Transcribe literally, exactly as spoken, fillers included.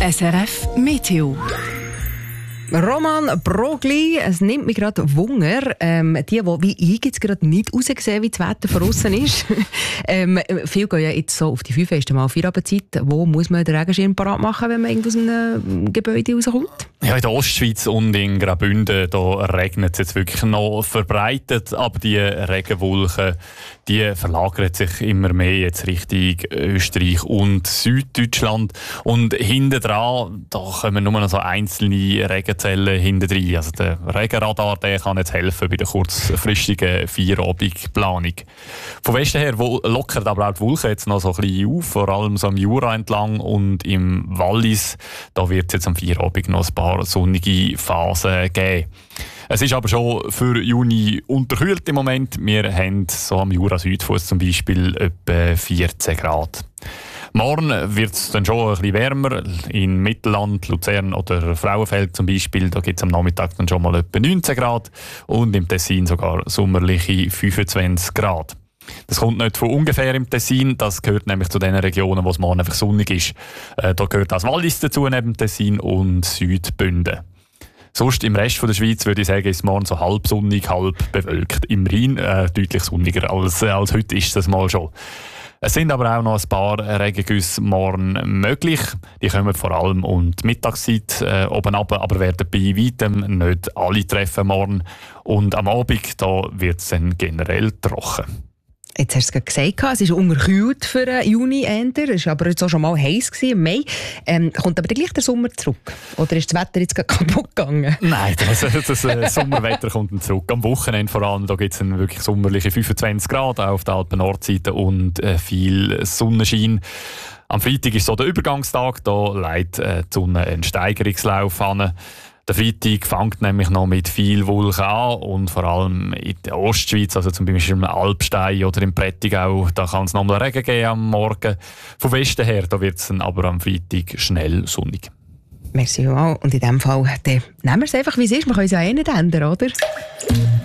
S R F Meteo. Roman Brogli, es nimmt mich gerade Wunder. Ähm, die, die wie ich jetzt gerade nicht raussehen, wie das Wetter von aussen ist. ähm, viele gehen ja jetzt so auf die fünf erste Mal Feierabendzeit. Wo muss man den Regenschirm parat machen, wenn man irgendwo aus einem Gebäude rauskommt? Ja, in der Ostschweiz und in Graubünden da regnet es jetzt wirklich noch verbreitet, aber die Regenwolken, die verlagern sich immer mehr jetzt Richtung Österreich und Süddeutschland. Und hinten dran, da kommen nur noch so einzelne Regenzellen hinten rein. Also der Regenradar, der kann jetzt helfen bei der kurzfristigen Feierabendplanung. Von Westen her wo lockert aber auch die Wolken jetzt noch so ein bisschen auf, vor allem so am Jura entlang und im Wallis. Da wird es jetzt am Feierabend noch ein paar sonnige Phasen geben. Es ist aber schon für Juni unterkühlt im Moment. Wir haben so am Jura-Südfuss zum Beispiel etwa vierzehn Grad. Morgen wird es dann schon ein bisschen wärmer. In Mittelland, Luzern oder Frauenfeld zum Beispiel, da gibt es am Nachmittag dann schon mal etwa neunzehn Grad und im Tessin sogar sommerliche fünfundzwanzig Grad. Das kommt nicht von ungefähr im Tessin, das gehört nämlich zu den Regionen, wo es morgen einfach sonnig ist. Äh, da gehört das Wallis dazu, neben dem Tessin und Südbünden. Sonst im Rest von der Schweiz würde ich sagen, ist es morgen so halb sonnig, halb bewölkt. Im Rhein äh, deutlich sonniger als, äh, als heute ist das mal schon. Es sind aber auch noch ein paar Regengüsse morgen möglich. Die kommen vor allem um die Mittagszeit äh, oben runter, aber werden bei weitem nicht alle treffen morgen. Und am Abend da wird es dann generell trocken. Jetzt hast du es gerade gesagt, es ist unterkühlt für den Juni. Es war aber jetzt auch schon mal heiß im Mai. Ähm, kommt aber dann gleich der Sommer zurück? Oder ist das Wetter jetzt gerade kaputt gegangen? Nein, das, das äh, Sommerwetter kommt dann zurück. Am Wochenende vor allem, da gibt es wirklich sommerliche fünfundzwanzig Grad auch auf der Alpen-Nordseite und äh, viel Sonnenschein. Am Freitag ist so der Übergangstag, da leitet äh, die Sonne einen Steigerungslauf an. Der Freitag fängt nämlich noch mit viel Wolken an und vor allem in der Ostschweiz, also zum Beispiel im Alpstein oder im Prättigau, da kann es noch mal Regen geben am Morgen. Vom Westen her, da wird es dann aber am Freitag schnell sonnig. Merci vielmals. Und in diesem Fall, dann nehmen wir es einfach, wie es ist. Wir können es ja eh nicht ändern, oder?